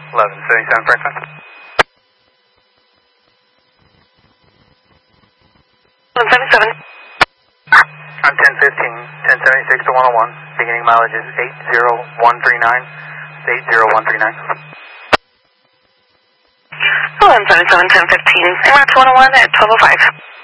1177 Franklin. 1177. I'm 1015, 1076 to 101. Beginning mileage is 80139. 80139. 1177, 1015. En route to 101 at 1205.